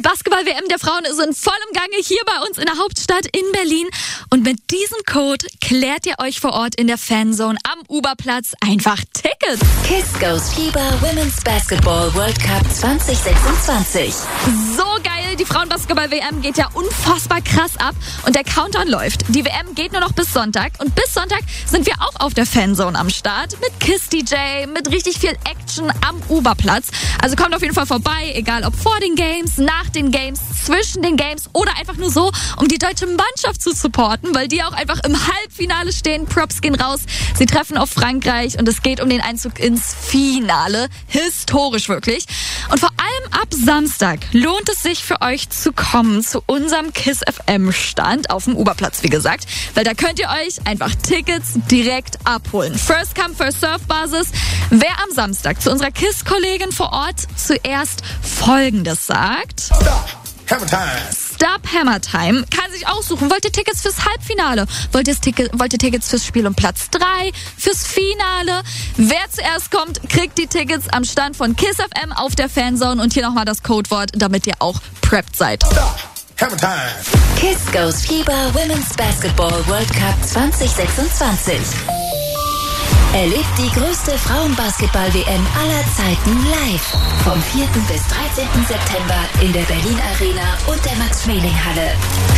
Basketball-WM der Frauen ist in vollem Gange hier bei uns in der Hauptstadt in Berlin. Und mit diesem Code klärt ihr euch vor Ort in der Fanzone am Uberplatz einfach Tickets. Kiss Goes Fieber Women's Basketball World Cup 2026. So geil, die Frauenbasketball-WM geht ja unfassbar krass ab und der Countdown läuft. Die WM geht nur noch bis Sonntag und bis Sonntag sind wir auch auf der Fanzone am Start mit Kiss DJ, mit richtig viel Action am Uberplatz. Also kommt auf jeden Fall vorbei, egal ob vor den Games, nach den Games, zwischen den Games oder einfach nur so, um die deutsche Mannschaft zu supporten, weil die auch einfach im Halbfinale stehen. Props gehen raus. Sie treffen auf Frankreich und es geht um den Einzug ins Finale. Historisch wirklich. Und vor allem ab Samstag lohnt es sich für euch zu kommen zu unserem Kiss FM Stand auf dem Uberplatz, wie gesagt, weil da könnt ihr euch einfach Tickets direkt abholen. First come, first serve Basis. Wer am Samstag zu unserer Kiss-Kollegin vor Ort zuerst Folgendes sagt: Stop Hammer Time, kann sich aussuchen. Wollt ihr Tickets fürs Halbfinale? Wollt ihr Tickets fürs Spiel um Platz 3? Fürs Finale? Wer zuerst kommt, kriegt die Tickets am Stand von Kiss FM auf der Fanzone. Und hier nochmal das Codewort, damit ihr auch prepped seid. Kiss Goes Fieber Women's Basketball World Cup 2026. Erlebt die größte Frauenbasketball-WM aller Zeiten live. Vom 4. bis 13. September in der Berlin Arena und der Max-Schmeling-Halle.